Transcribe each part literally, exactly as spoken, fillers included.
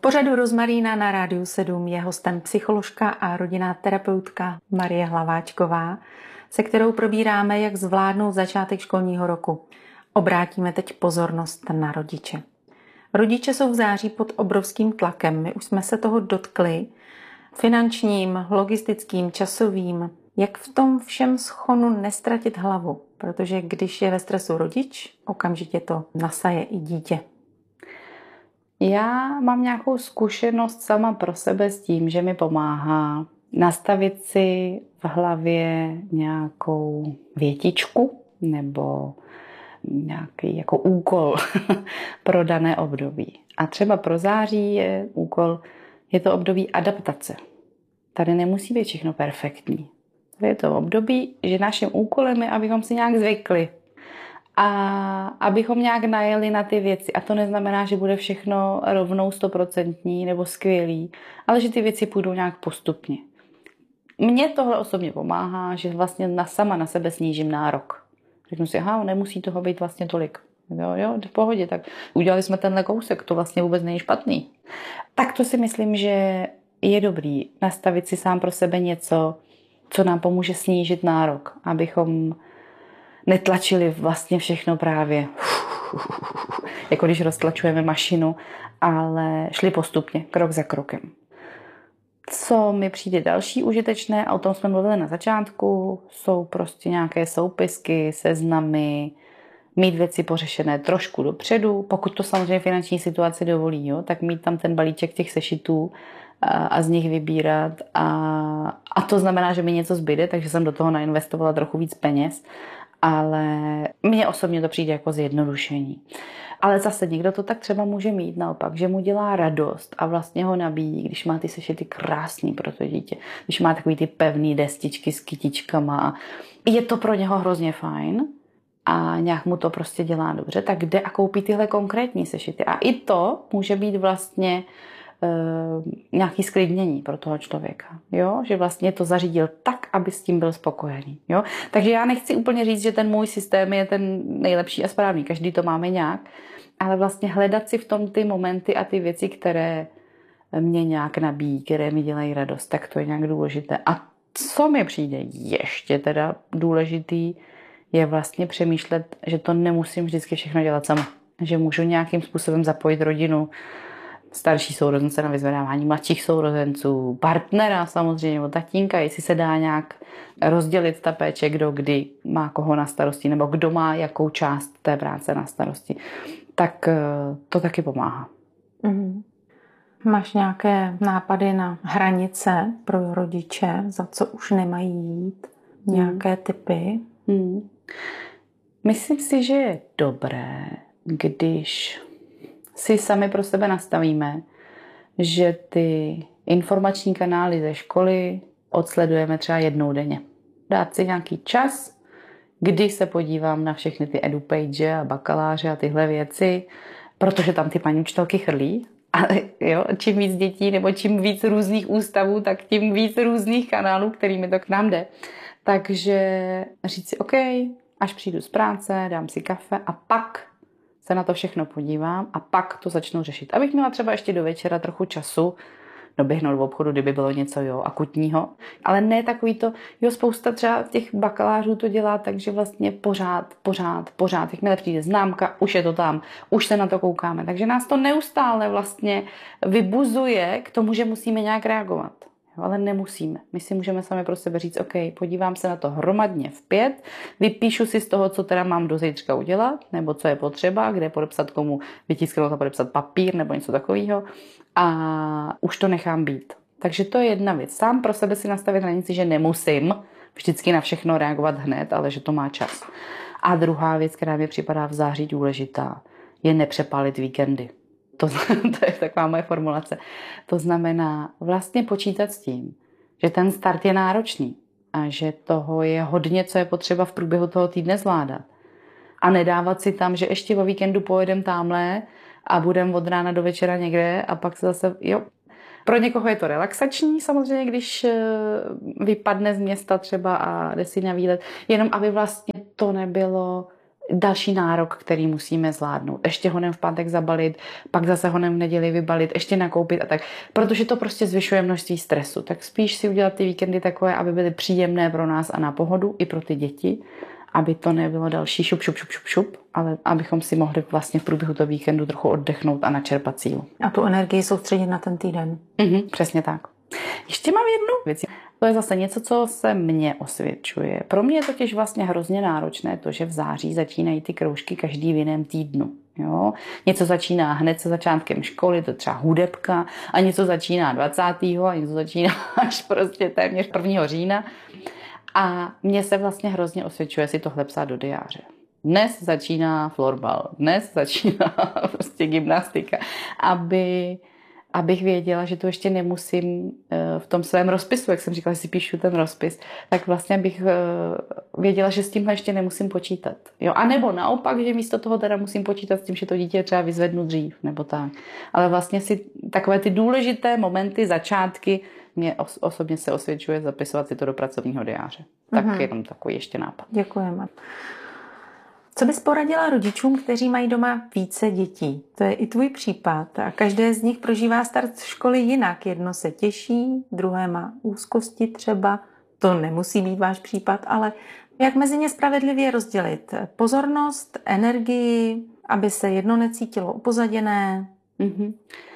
pořadu Rozmarína na Rádiu sedm je hostem psycholožka a rodinná terapeutka Marie Hlaváčková, se kterou probíráme, jak zvládnout začátek školního roku. Obrátíme teď pozornost na rodiče. Rodiče jsou v září pod obrovským tlakem, my už jsme se toho dotkli, finančním, logistickým, časovým. Jak v tom všem schonu nestratit hlavu? Protože když je ve stresu rodič, okamžitě to nasaje i dítě. Já mám nějakou zkušenost sama pro sebe s tím, že mi pomáhá nastavit si v hlavě nějakou větičku nebo nějaký jako úkol pro dané období. A třeba pro září je úkol, je to období adaptace. Tady nemusí být všechno perfektní. Tady je to období, že naším úkolem je, abychom si nějak zvykli. A abychom nějak najeli na ty věci. A to neznamená, že bude všechno rovnou stoprocentní nebo skvělý, ale že ty věci půjdou nějak postupně. Mně tohle osobně pomáhá, že vlastně na, sama na sebe snížím nárok. Řeknu si, aha, nemusí toho být vlastně tolik. Jo, jo, v pohodě, tak udělali jsme tenhle kousek, to vlastně vůbec není špatný. Tak to si myslím, že je dobrý nastavit si sám pro sebe něco, co nám pomůže snížit nárok, abychom netlačili vlastně všechno právě, jako když roztlačujeme mašinu, ale šli postupně, krok za krokem. Co mi přijde další užitečné, a o tom jsme mluvili na začátku, jsou prostě nějaké soupisky, seznamy, mít věci pořešené trošku dopředu, pokud to samozřejmě finanční situace dovolí, jo, tak mít tam ten balíček těch sešitů a, a z nich vybírat. A, a to znamená, že mi něco zbyde, takže jsem do toho nainvestovala trochu víc peněz, ale mně osobně to přijde jako zjednodušení. Ale zase někdo to tak třeba může mít naopak, že mu dělá radost a vlastně ho nabíjí, když má ty sešity krásný pro to dítě, když má takový ty pevný destičky s kytičkama. Je to pro něho hrozně fajn a nějak mu to prostě dělá dobře, tak jde a koupí tyhle konkrétní sešity. A i to může být vlastně Uh, nějaký sklidnění pro toho člověka, jo? Že vlastně to zařídil tak, aby s tím byl spokojený. Jo? Takže já nechci úplně říct, že ten můj systém je ten nejlepší a správný, každý to máme nějak, ale vlastně hledat si v tom ty momenty a ty věci, které mě nějak nabíjí, které mi dělají radost, tak to je nějak důležité. A co mi přijde ještě teda důležitý, je vlastně přemýšlet, že to nemusím vždycky všechno dělat sama. Že můžu nějakým způsobem zapojit rodinu, starší sourozence na vyzvedávání mladších sourozenců, partnera samozřejmě, nebo tatínka, jestli se dá nějak rozdělit ta péče, kdo kdy má koho na starosti, nebo kdo má jakou část té práce na starosti, tak to taky pomáhá. Mm. Máš nějaké nápady na hranice pro rodiče, za co už nemají jít? Nějaké mm. tipy? Mm. Myslím si, že je dobré, když si sami pro sebe nastavíme, že ty informační kanály ze školy odsledujeme třeba jednou denně. Dát si nějaký čas, kdy se podívám na všechny ty edupage a bakaláře a tyhle věci, protože tam ty paní učitelky chrlí. A jo, čím víc dětí nebo čím víc různých ústavů, tak tím víc různých kanálů, kterými to k nám jde. Takže říct si, OK, až přijdu z práce, dám si kafe a pak se na to všechno podívám a pak to začnu řešit. Abych měla třeba ještě do večera trochu času doběhnout v obchodu, kdyby bylo něco jo, akutního. Ale ne takový to, jo, spousta třeba těch bakalářů to dělá, takže vlastně pořád, pořád, pořád. Jakmile přijde známka, už je to tam, už se na to koukáme. Takže nás to neustále vlastně vybuzuje k tomu, že musíme nějak reagovat. Jo, ale nemusíme. My si můžeme sami pro sebe říct, OK, podívám se na to hromadně v pět, vypíšu si z toho, co teda mám do zítřka udělat, nebo co je potřeba, kde podepsat komu, vytisknout a podepsat papír nebo něco takového a už to nechám být. Takže to je jedna věc. Sám pro sebe si nastavit hranici, že nemusím vždycky na všechno reagovat hned, ale že to má čas. A druhá věc, která mi připadá v září důležitá, je nepřepálit víkendy. To, to je taková moje formulace. To znamená vlastně počítat s tím, že ten start je náročný a že toho je hodně, co je potřeba v průběhu toho týdne zvládat. A nedávat si tam, že ještě o víkendu pojedem tamhle a budem od rána do večera někde a pak se zase, jo. Pro někoho je to relaxační samozřejmě, když vypadne z města třeba a jde si na výlet, jenom aby vlastně to nebylo další nárok, který musíme zvládnout. Ještě honem v pátek zabalit, pak zase honem v neděli vybalit, ještě nakoupit a tak. Protože to prostě zvyšuje množství stresu. Tak spíš si udělat ty víkendy takové, aby byly příjemné pro nás a na pohodu i pro ty děti, aby to nebylo další šup, šup, šup, šup, šup, ale abychom si mohli vlastně v průběhu toho víkendu trochu oddechnout a načerpat sílu. A tu energii soustředit na ten týden. Mhm, přesně tak. Ještě mám jednu věc. To je zase něco, co se mně osvědčuje. Pro mě je totiž vlastně hrozně náročné to, že v září začínají ty kroužky každý v jiném týdnu. Jo? Něco začíná hned se začátkem školy, to třeba hudebka, a něco začíná dvacátého a něco začíná až prostě téměř prvního října. A mně se vlastně hrozně osvědčuje si tohle psát do diáře. Dnes začíná florbal, dnes začíná prostě gymnastika, aby... abych věděla, že to ještě nemusím v tom svém rozpisu, jak jsem říkala, že si píšu ten rozpis, tak vlastně bych věděla, že s tímhle ještě nemusím počítat. Jo? A nebo naopak, že místo toho teda musím počítat s tím, že to dítě třeba vyzvednu dřív, nebo tak. Ale vlastně si takové ty důležité momenty, začátky, mě osobně se osvědčuje zapisovat si to do pracovního diáře. Tak mm-hmm. jenom takový ještě nápad. Děkujeme. Co bys poradila rodičům, kteří mají doma více dětí? To je i tvůj případ a každé z nich prožívá start školy jinak. Jedno se těší, druhé má úzkosti třeba. To nemusí být váš případ, ale jak mezi ně spravedlivě rozdělit pozornost, energii, aby se jedno necítilo upozaděné? Mm-hmm.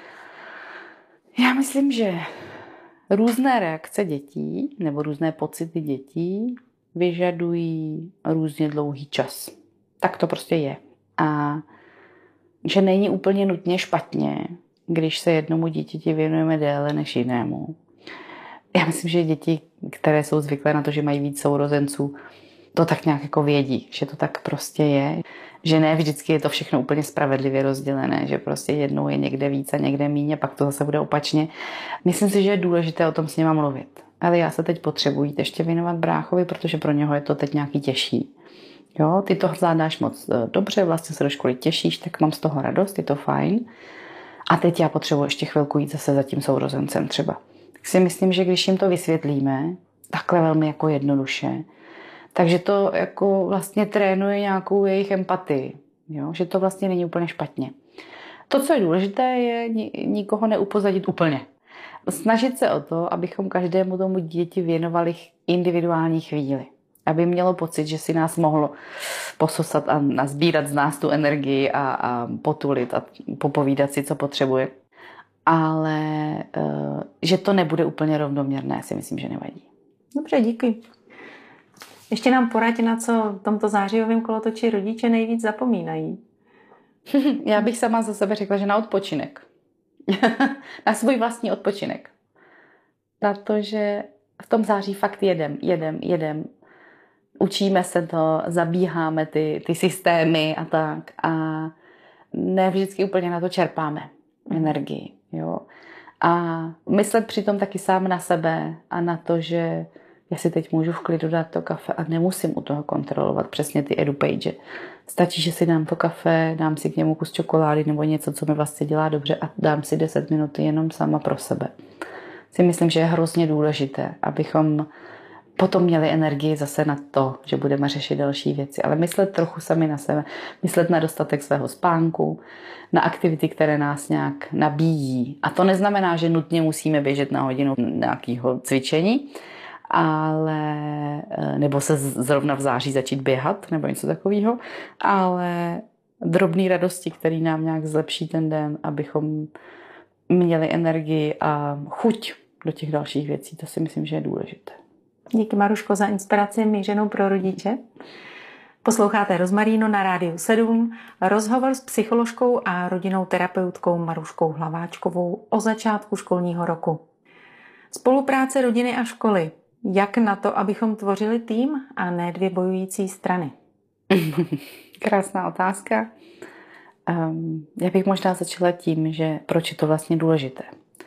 Já myslím, že různé reakce dětí nebo různé pocity dětí vyžadují různě dlouhý čas. Tak to prostě je. A že není úplně nutně špatně, když se jednomu dítěti věnujeme déle než jinému. Já myslím, že děti, které jsou zvyklé na to, že mají víc sourozenců, to tak nějak jako vědí, že to tak prostě je. Že ne vždycky je to všechno úplně spravedlivě rozdělené, že prostě jednou je někde víc a někde míň a pak to zase bude opačně. Myslím si, že je důležité o tom s nima mluvit. Ale já se teď potřebuji jít ještě věnovat bráchovi, protože pro něho je to teď nějaký těžší. Jo, ty to zvládáš moc dobře, vlastně se do školy těšíš, tak mám z toho radost, je to fajn. A teď já potřebuji ještě chvilku jít zase za tím sourozencem třeba. Tak si myslím, že když jim to vysvětlíme, takhle velmi jako jednoduše, takže to jako vlastně trénuje nějakou jejich empatii. Jo, že to vlastně není úplně špatně. To, co je důležité, je nikoho neupozadit úplně. Snažit se o to, abychom každému tomu děti věnovali individuální chvíli. Aby mělo pocit, že si nás mohlo pososat a nazbírat z nás tu energii a, a potulit a popovídat si, co potřebuje. Ale že to nebude úplně rovnoměrné, si myslím, že nevadí. Dobře, díky. Ještě nám poraď, na co v tomto zářijovém kolotoči rodiče nejvíc zapomínají. Já bych sama za sebe řekla, že na odpočinek. Na svůj vlastní odpočinek. Protože v tom září fakt jedem, jedem, jedem. Učíme se to, zabíháme ty, ty systémy a tak. A ne vždycky úplně na to čerpáme energii. Jo? A myslet přitom taky sám na sebe a na to, že já si teď můžu v klidu dát to kafe a nemusím u toho kontrolovat přesně ty edupage. Stačí, že si dám to kafe, dám si k němu kus čokolády nebo něco, co mi vlastně dělá dobře a dám si deset minut jenom sama pro sebe. Si myslím, že je hrozně důležité, abychom potom měli energii zase na to, že budeme řešit další věci. Ale myslet trochu sami na sebe, myslet na dostatek svého spánku, na aktivity, které nás nějak nabíjí. A to neznamená, že nutně musíme běžet na hodinu nějakého cvičení, ale, nebo se zrovna v září začít běhat, nebo něco takového, ale drobné radosti, které nám nějak zlepší ten den, abychom měli energii a chuť do těch dalších věcí. To si myslím, že je důležité. Díky, Maruško, za inspiraci mířenou pro rodiče. Posloucháte Rozmaríno na Rádiu sedm, rozhovor s psycholožkou a rodinnou terapeutkou Maruškou Hlaváčkovou o začátku školního roku. Spolupráce rodiny a školy. Jak na to, abychom tvořili tým a ne dvě bojující strany? Krásná otázka. Um, já bych možná začala tím, že proč je to vlastně důležité.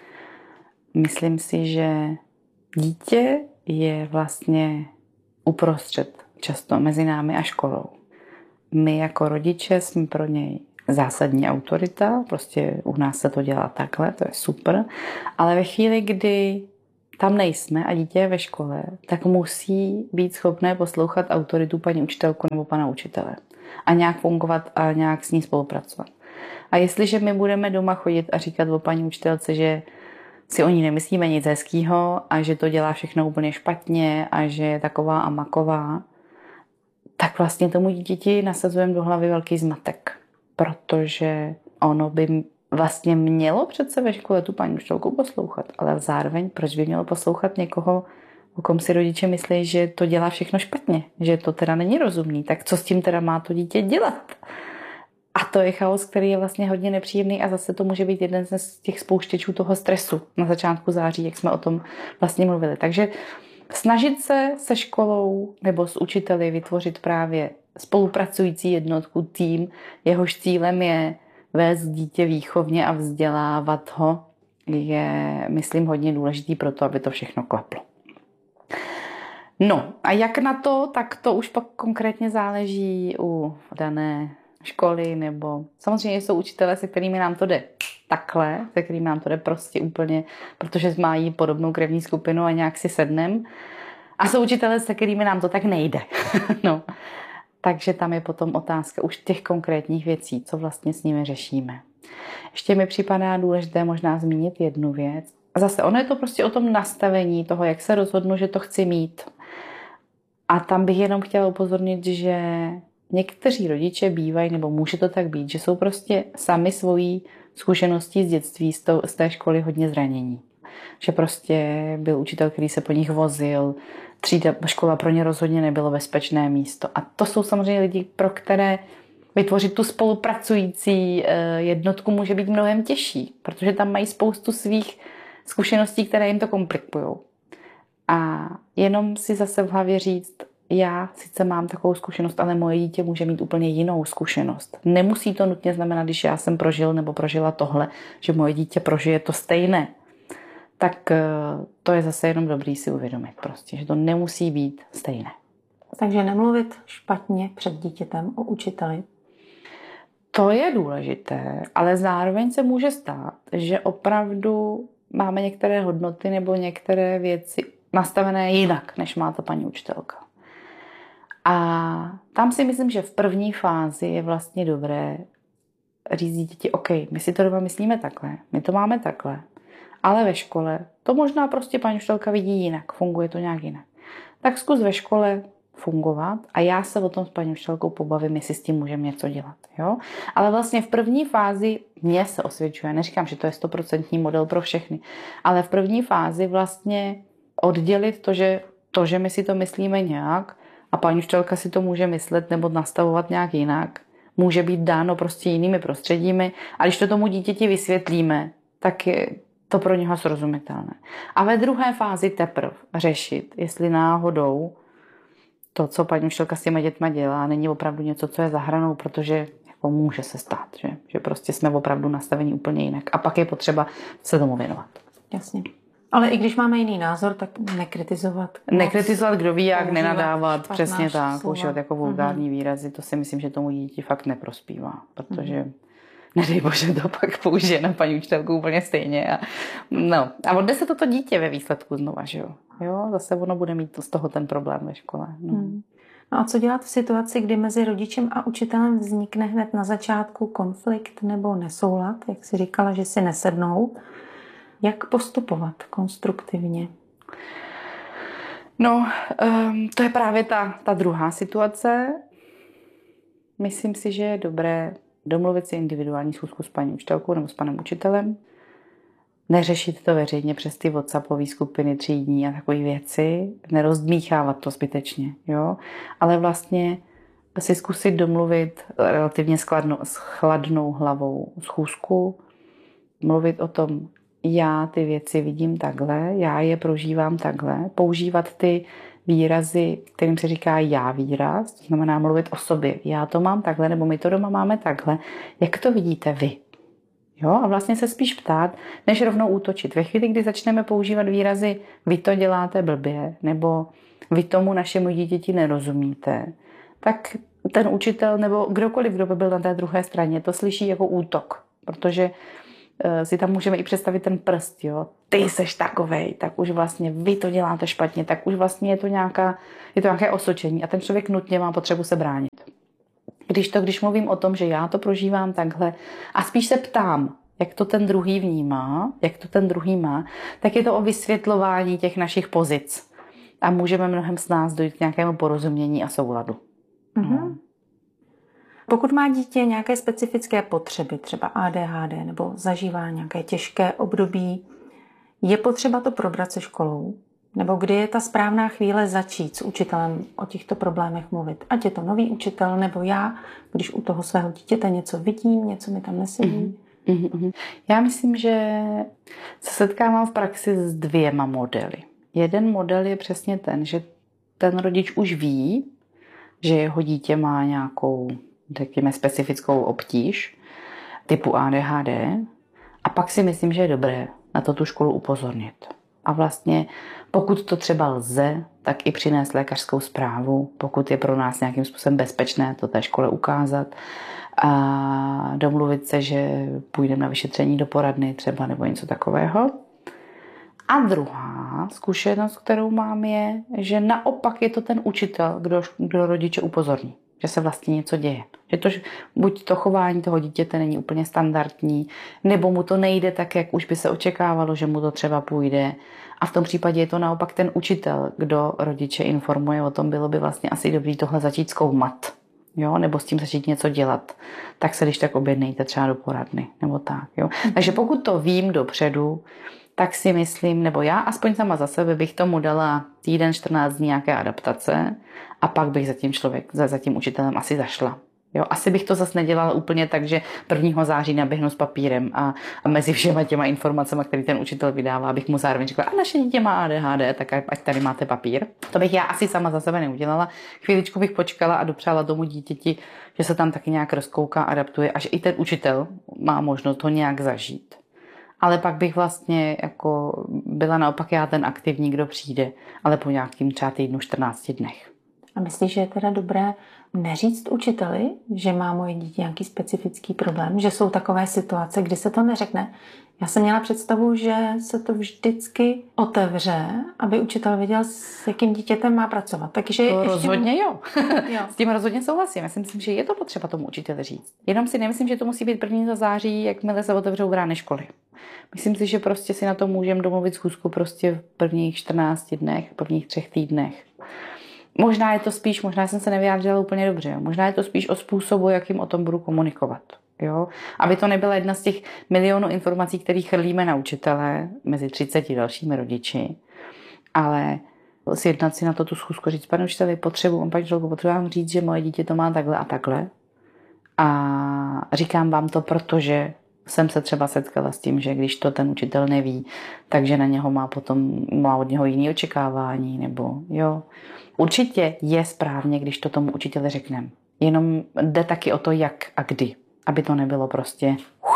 Myslím si, že dítě je vlastně uprostřed často mezi námi a školou. My jako rodiče jsme pro něj zásadní autorita, prostě u nás se to dělá takhle, to je super, ale ve chvíli, kdy tam nejsme a dítě je ve škole, tak musí být schopné poslouchat autoritu paní učitelku nebo pana učitele a nějak fungovat a nějak s ní spolupracovat. A jestliže my budeme doma chodit a říkat o paní učitelce, že si o ní nemyslíme nic hezkýho a že to dělá všechno úplně špatně a že je taková a maková, tak vlastně tomu dítěti nasazujeme do hlavy velký zmatek. Protože ono by vlastně mělo přece ve škole tu paní učitelku poslouchat, ale zároveň proč by mělo poslouchat někoho, o kom si rodiče myslí, že to dělá všechno špatně, že to teda není rozumný, tak co s tím teda má to dítě dělat? A to je chaos, který je vlastně hodně nepříjemný a zase to může být jeden z těch spouštěčů toho stresu na začátku září, jak jsme o tom vlastně mluvili. Takže snažit se se školou nebo s učiteli vytvořit právě spolupracující jednotku, tým, jehož cílem je vést dítě výchovně a vzdělávat ho, je, myslím, hodně důležitý pro to, aby to všechno klaplo. No a jak na to, tak to už pak konkrétně záleží u dané školy, nebo samozřejmě jsou učitelé, se kterými nám to jde takhle, se kterými nám to jde prostě úplně, protože mají podobnou krevní skupinu a nějak si sednem. A jsou učitelé, se kterými nám to tak nejde. No. Takže tam je potom otázka už těch konkrétních věcí, co vlastně s nimi řešíme. Ještě mi připadá důležité možná zmínit jednu věc. A zase ono je to prostě o tom nastavení toho, jak se rozhodnu, že to chci mít. A tam bych jenom chtěla upozornit, že někteří rodiče bývají, nebo může to tak být, že jsou prostě sami svojí zkušeností z dětství, z té školy hodně zranění. Že prostě byl učitel, který se po nich vozil, třída, škola pro ně rozhodně nebylo bezpečné místo. A to jsou samozřejmě lidi, pro které vytvořit tu spolupracující jednotku může být mnohem těžší, protože tam mají spoustu svých zkušeností, které jim to komplikují. A jenom si zase v hlavě říct, já sice mám takovou zkušenost, ale moje dítě může mít úplně jinou zkušenost. Nemusí to nutně znamenat, když já jsem prožil nebo prožila tohle, že moje dítě prožije to stejné. Tak to je zase jenom dobrý si uvědomit prostě, že to nemusí být stejné. Takže nemluvit špatně před dítětem o učiteli. To je důležité, ale zároveň se může stát, že opravdu máme některé hodnoty nebo některé věci nastavené jinak, než má ta paní učitelka. A tam si myslím, že v první fázi je vlastně dobré říct dítěti, OK, my si to doma myslíme takhle, my to máme takhle, ale ve škole to možná prostě paní učitelka vidí jinak, funguje to nějak jinak. Tak zkus ve škole fungovat a já se o tom s paní učitelkou pobavím, jestli s tím můžeme něco dělat. Jo? Ale vlastně v první fázi mně se osvědčuje, neříkám, že to je stoprocentní model pro všechny, ale v první fázi vlastně oddělit to, že, to, že my si to myslíme nějak a paní učitelka si to může myslet nebo nastavovat nějak jinak, může být dáno prostě jinými prostředími a když to tomu dítěti vysvětlíme, tak je to pro něho srozumitelné. A ve druhé fázi teprve řešit, jestli náhodou to, co paní učitelka s těma dětma dělá, není opravdu něco, co je za hranou, protože jako může se stát, že? Že prostě jsme opravdu nastavení úplně jinak. A pak je potřeba se tomu věnovat. Jasně. Ale i když máme jiný názor, tak nekritizovat. Nekritizovat, kdo ví jak, nenadávat, přesně tak, používat jako vulgární mm-hmm. výrazy, to si myslím, že tomu dítě fakt neprospívá, protože mm-hmm. nedej bože, to pak použije na paní učitelku úplně stejně. A, no. A odnese toto dítě ve výsledku znova, že jo? Jo, zase ono bude mít z toho ten problém ve škole. No. Hmm. No a co dělat v situaci, kdy mezi rodičem a učitelem vznikne hned na začátku konflikt nebo nesoulad, jak jsi říkala, že si nesednou? Jak postupovat konstruktivně? No, um, to je právě ta, ta druhá situace. Myslím si, že je dobré domluvit si individuální schůzku s paní učitelkou nebo s panem učitelem. Neřešit to veřejně přes ty WhatsAppové skupiny třídní a takové věci. Nerozdmíchávat to zbytečně. Jo? Ale vlastně si zkusit domluvit relativně skladno, s chladnou hlavou schůzku. Mluvit o tom, já ty věci vidím takhle, já je prožívám takhle. Používat ty výrazy, kterým se říká já výraz, to znamená mluvit o sobě. Já to mám takhle, nebo my to doma máme takhle. Jak to vidíte vy? Jo? A vlastně se spíš ptát, než rovnou útočit. Ve chvíli, kdy začneme používat výrazy vy to děláte blbě, nebo vy tomu našemu dítěti nerozumíte, tak ten učitel nebo kdokoliv, kdo by byl na té druhé straně, to slyší jako útok. Protože si tam můžeme i představit ten prst, jo. Ty seš takovej, tak už vlastně vy to děláte špatně, tak už vlastně je to, nějaká, je to nějaké osočení a ten člověk nutně má potřebu se bránit. Když to, když mluvím o tom, že já to prožívám takhle a spíš se ptám, jak to ten druhý vnímá, jak to ten druhý má, tak je to o vysvětlování těch našich pozic. A můžeme mnohem s nás dojít k nějakému porozumění a souladu. Mm-hmm. Pokud má dítě nějaké specifické potřeby, třeba A D H D, nebo zažívá nějaké těžké období, je potřeba to probrat se školou? Nebo kdy je ta správná chvíle začít s učitelem o těchto problémech mluvit? Ať je to nový učitel, nebo já, když u toho svého dítěte něco vidím, něco mi tam nesedí. Mm-hmm. Já myslím, že se setkávám v praxi s dvěma modely. Jeden model je přesně ten, že ten rodič už ví, že jeho dítě má nějakou, řekněme, specifickou obtíž typu A D H D a pak si myslím, že je dobré na to tu školu upozornit. A vlastně pokud to třeba lze, tak i přinést lékařskou zprávu, pokud je pro nás nějakým způsobem bezpečné to té škole ukázat a domluvit se, že půjdeme na vyšetření do poradny třeba nebo něco takového. A druhá zkušenost, kterou mám, je, že naopak je to ten učitel, kdo, kdo rodiče upozorní, že se vlastně něco děje. Že to, buď to chování toho dítěte není úplně standardní, nebo mu to nejde tak, jak už by se očekávalo, že mu to třeba půjde. A v tom případě je to naopak ten učitel, kdo rodiče informuje o tom, bylo by vlastně asi dobrý tohle začít zkoumat. Jo, nebo s tím začít něco dělat, tak se když tak objednejte třeba do poradny, nebo tak. Jo. Takže pokud to vím dopředu, tak si myslím, nebo já aspoň sama za sebe bych tomu dala týden, čtrnáct dní nějaké adaptace a pak bych za tím člověk, za, za tím učitelem asi zašla. Jo, asi bych to zase nedělala úplně tak, že prvního září naběhnu s papírem a, a mezi všema těma informacemi, které ten učitel vydává, bych mu zároveň řekla, a naše dítě má A D H D, tak ať tady máte papír. To bych já asi sama za sebe neudělala. Chvíličku bych počkala a dopřála tomu dítěti, že se tam taky nějak rozkouká, adaptuje a že i ten učitel má možnost ho nějak zažít. Ale pak bych vlastně jako byla naopak já ten aktivní, kdo přijde, ale po nějakým třeba týdnu, čtrnácti dnech. A myslíš, že je teda dobré neříct učiteli, že má moje dítě nějaký specifický problém, že jsou takové situace, kdy se to neřekne? Já jsem měla představu, že se to vždycky otevře, aby učitel věděl, s jakým dítětem má pracovat. Takže to ještě... rozhodně jo. jo. S tím rozhodně souhlasím. Já si myslím, že je to potřeba tomu učiteli říct. Jenom si nemyslím, že to musí být prvního září, jakmile se otevřou brány školy. Myslím si, že prostě si na to můžeme domluvit schůzku prostě v prvních čtrnácti dnech, v prvních třech týdnech. Možná je to spíš, možná jsem se nevyjádřila úplně dobře, jo. Možná je to spíš o způsobu, jakým o tom budu komunikovat. Jo? Aby to nebyla jedna z těch milionů informací, které chrlíme na učitele mezi třiceti dalšími rodiči, ale sjednat si na to tu schůzku, říct, pane učiteli, potřebuji, paní učitelko, potřebuji vám říct, že moje dítě to má takhle a takhle. A říkám vám to, protože jsem se třeba setkala s tím, že když to ten učitel neví, takže na něho má potom, má od něho jiné očekávání, nebo jo. Určitě je správně, když to tomu učiteli řekneme. Jenom jde taky o to, jak a kdy. Aby to nebylo prostě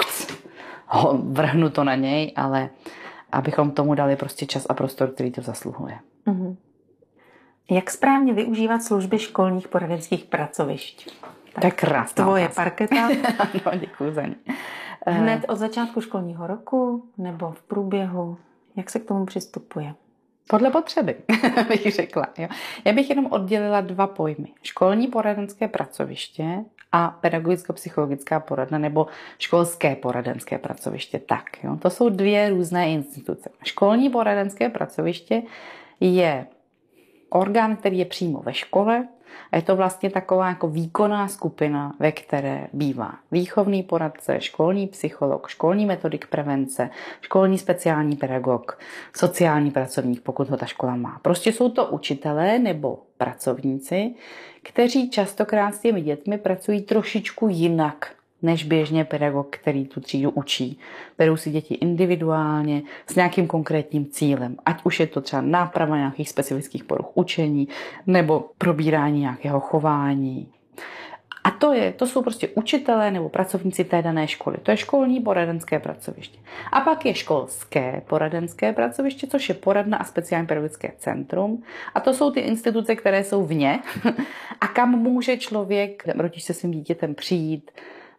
vrhnu to na něj, ale abychom tomu dali prostě čas a prostor, který to zasluhuje. Mm-hmm. Jak správně využívat služby školních poradenských pracovišť? Tak to je krásná. Tvoje parketa. Ano, děkuji za ní. Hned od začátku školního roku nebo v průběhu? Jak se k tomu přistupuje? Podle potřeby, bych řekla. Jo. Já bych jenom oddělila dva pojmy. Školní poradenské pracoviště a pedagogicko-psychologická poradna nebo školské poradenské pracoviště. Tak, jo. To jsou dvě různé instituce. Školní poradenské pracoviště je orgán, který je přímo ve škole a je to vlastně taková jako výkonná skupina, ve které bývá výchovný poradce, školní psycholog, školní metodik prevence, školní speciální pedagog, sociální pracovník, pokud ho ta škola má. Prostě jsou to učitelé nebo pracovníci, kteří častokrát s těmi dětmi pracují trošičku jinak než běžně pedagog, který tu třídu učí. Berou si děti individuálně s nějakým konkrétním cílem. Ať už je to třeba náprava nějakých specifických poruch učení nebo probírání nějakého chování. A to, je, to jsou prostě učitelé nebo pracovníci té dané školy. To je školní poradenské pracoviště. A pak je školské poradenské pracoviště, což je poradna a speciální pedagogické centrum. A to jsou ty instituce, které jsou vně a kam může člověk, rodič se svým dítětem přijít,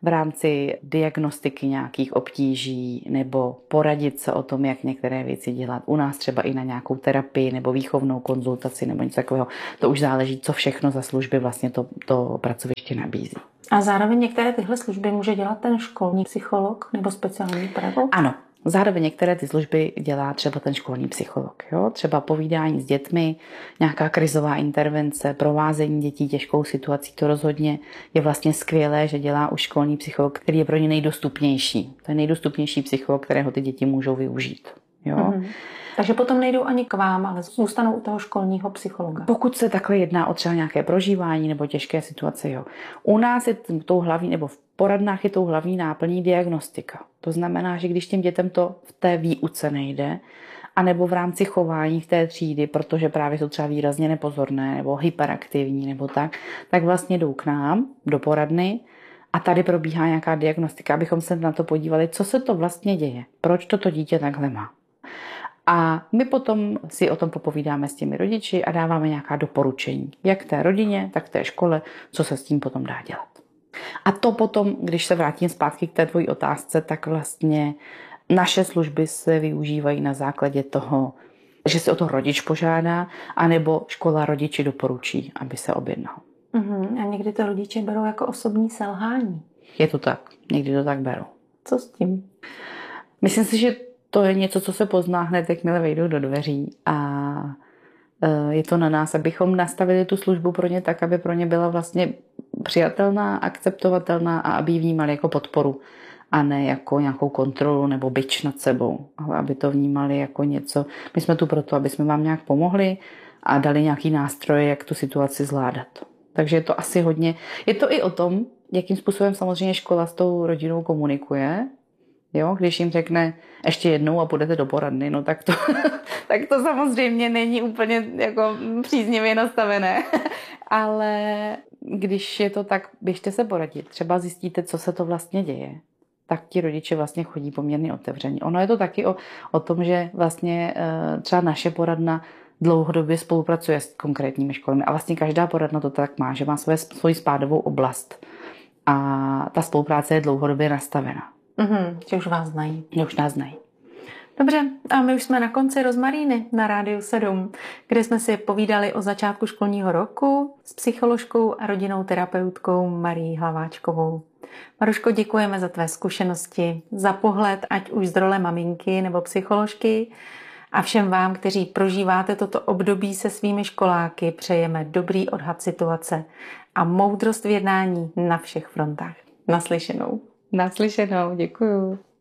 v rámci diagnostiky nějakých obtíží nebo poradit se o tom, jak některé věci dělat. U nás třeba i na nějakou terapii nebo výchovnou konzultaci nebo něco takového. To už záleží, co všechno za služby vlastně to, to pracoviště nabízí. A zároveň některé tyhle služby může dělat ten školní psycholog nebo speciální pedagog? Ano. Zároveň některé ty služby dělá třeba ten školní psycholog. Jo? Třeba povídání s dětmi, nějaká krizová intervence, provázení dětí těžkou situací. To rozhodně je vlastně skvělé, že dělá už školní psycholog, který je pro ně nejdostupnější. To je nejdostupnější psycholog, kterého ty děti můžou využít. Jo? Mm-hmm. Takže potom nejdou ani k vám, ale zůstanou u toho školního psychologa. Pokud se takhle jedná o třeba nějaké prožívání nebo těžké situace, jo. U nás je tou hlavní, nebo v poradnách je tou hlavní náplní diagnostika. To znamená, že když těm dětem to v té výuce nejde, anebo v rámci chování v té třídy, protože právě jsou třeba výrazně nepozorné nebo hyperaktivní nebo tak, tak vlastně jdou k nám do poradny a tady probíhá nějaká diagnostika, abychom se na to podívali, co se to vlastně děje, proč toto dítě takhle má. A my potom si o tom popovídáme s těmi rodiči a dáváme nějaká doporučení, jak té rodině, tak té škole, co se s tím potom dá dělat. A to potom, když se vrátím zpátky k té tvojí otázce, tak vlastně naše služby se využívají na základě toho, že se o to rodič požádá, anebo škola rodiči doporučí, aby se objednal. Uhum. A někdy to rodiče berou jako osobní selhání. Je to tak, někdy to tak berou. Co s tím? Myslím si, že to je něco, co se pozná hned, jakmile vejdou do dveří a je to na nás, abychom nastavili tu službu pro ně tak, aby pro ně byla vlastně přijatelná, akceptovatelná a aby ji vnímali jako podporu a ne jako nějakou kontrolu nebo bič nad sebou, ale aby to vnímali jako něco. My jsme tu proto, aby jsme vám nějak pomohli a dali nějaký nástroj, jak tu situaci zvládat. Takže je to asi hodně, je to i o tom, jakým způsobem samozřejmě škola s tou rodinou komunikuje. Jo, když jim řekne ještě jednou a půjdete do poradny, no tak to, tak to samozřejmě není úplně jako příznivě nastavené. Ale když je to tak, běžte se poradit, třeba zjistíte, co se to vlastně děje, tak ti rodiče vlastně chodí poměrně otevření. Ono je to taky o, o tom, že vlastně třeba naše poradna dlouhodobě spolupracuje s konkrétními školami a vlastně každá poradna to tak má, že má své, svoji spádovou oblast a ta spolupráce je dlouhodobě nastavena. Mhm, že už vás znají. Že už nás znají. Dobře, a my už jsme na konci Rozmaríny na Rádiu sedm, kde jsme si povídali o začátku školního roku s psycholožkou a rodinnou terapeutkou Marií Hlaváčkovou. Maruško, děkujeme za tvé zkušenosti, za pohled, ať už z role maminky nebo psycholožky, a všem vám, kteří prožíváte toto období se svými školáky, přejeme dobrý odhad situace a moudrost v jednání na všech frontách. Naslyšenou. Naslyšenou, děkuju.